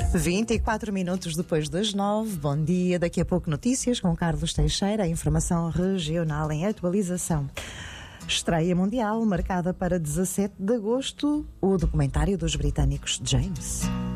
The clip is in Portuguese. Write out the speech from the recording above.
24 minutos depois das 9. Bom dia. Daqui a pouco notícias com Carlos Teixeira. A informação regional em atualização. Estreia mundial marcada para 17 de agosto. O documentário dos britânicos James.